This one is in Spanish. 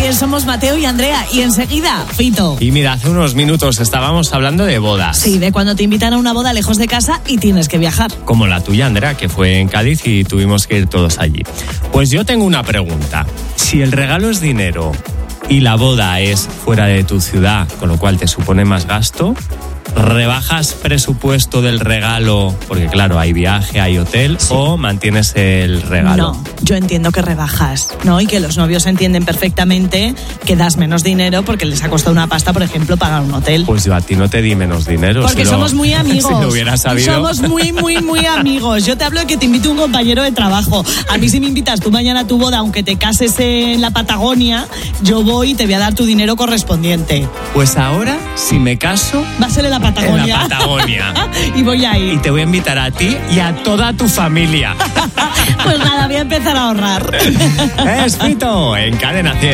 También somos Mateo y Andrea. Y enseguida, Fito. Y mira, hace unos minutos estábamos hablando de bodas. Sí, de cuando te invitan a una boda lejos de casa y tienes que viajar. Como la tuya, Andrea, que fue en Cádiz y tuvimos que ir todos allí. Pues yo tengo una pregunta. Si el regalo es dinero y la boda es fuera de tu ciudad, con lo cual te supone más gasto, ¿rebajas presupuesto del regalo? Porque claro, hay viaje, hay hotel, sí. ¿O mantienes el regalo? No, yo entiendo que rebajas, ¿no? Y que los novios entienden perfectamente que das menos dinero porque les ha costado una pasta, por ejemplo, pagar un hotel. Pues yo a ti no te di menos dinero. Porque somos muy amigos. Si lo hubieras sabido. Somos muy amigos. Yo te hablo de que te invite un compañero de trabajo. A mí si me invitas tú mañana a tu boda, aunque te cases en la Patagonia, yo voy y te voy a dar tu dinero correspondiente. Pues ahora, si me caso... Va a ser en la Patagonia. En la Patagonia. Y voy a ir. Y te voy a invitar a ti y a toda tu familia. Pues nada, voy a empezar a ahorrar. Es Fito en Cadena 100.